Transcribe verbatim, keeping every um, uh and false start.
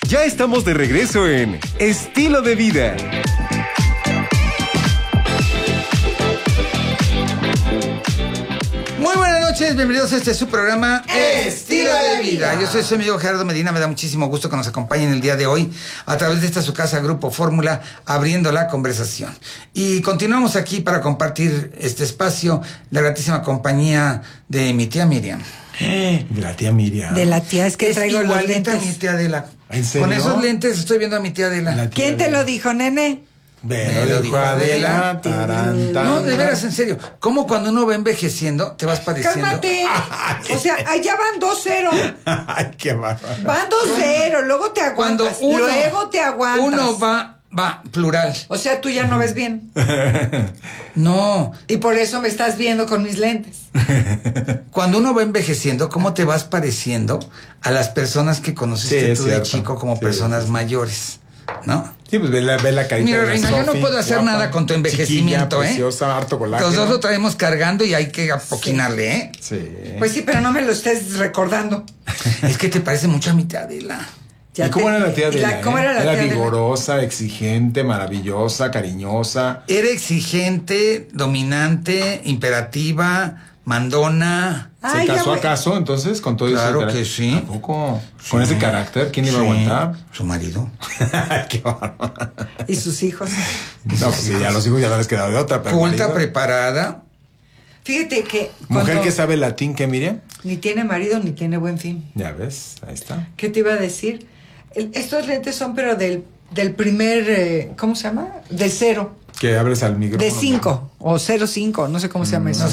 Ya estamos de regreso en Estilo de Vida. Muy buenas noches, bienvenidos a este su programa Estilo de Vida. Yo soy su amigo Gerardo Medina, me da muchísimo gusto que nos acompañen el día de hoy a través de esta su casa Grupo Fórmula, abriendo la conversación. Y continuamos aquí para compartir este espacio, la gratísima compañía de mi tía Miriam. De la tía Miriam. De la tía, es que Es traigo los igualita lentes. a mi tía Adela. ¿En serio? Con esos lentes estoy viendo a mi tía Adela. La tía ¿Quién te Adela. lo dijo, nene? Me Me lo lo dijo dijo Adela. Adela. Tarán, tarán. No, de veras, en serio. ¿Cómo cuando uno va envejeciendo te vas pareciendo? Cálmate. O sea, allá van dos cero. Ay, qué bárbaro. Van dos cero, luego te Cuando aguantas. uno, luego te aguantas. uno va, va, plural. O sea, tú ya no ves bien. No, Y por eso me estás viendo con mis lentes. cuando uno va envejeciendo, ¿cómo te vas pareciendo a las personas que conociste Sí, es tú de cierto. chico como Sí, personas sí, sí. mayores? ¿No? Sí, pues ve la, ve la carita. Mira, de la Reina, yo no Sofi, puedo hacer guapa, nada con tu envejecimiento, chiquilla, ¿eh? preciosa, harto colágeno. Los dos lo traemos cargando y hay que apoquinarle, ¿eh? Sí. Pues sí, pero no me lo estés recordando. Es que te parece mucho a mi tía Adela. Ya ¿Y cómo te- era la tía ¿Y Adela? la- ¿Cómo eh? era la tía Adela? vigorosa, exigente, maravillosa, cariñosa. Era exigente, dominante, imperativa, mandona. ¿Se Ay, ya casó voy- acaso entonces con todo Claro ese carácter? que sí. ¿A poco? ¿Con ese carácter? ¿Quién iba a Sí, aguantar? Su marido. Qué bárbaro. Y sus hijos. No, pues sí, ya los hijos ya no les quedado de otra. Pero Culta, marido. preparada. Fíjate que Mujer cuando que sabe latín, ¿qué, Miriam? ni tiene marido ni tiene buen fin. Ya ves, ahí está. ¿Qué te iba a decir? El- estos lentes son pero del, del primer, eh, ¿cómo se llama? De cero. Que abres al micrófono. De cinco o cero cinco, no sé cómo se llama eso. No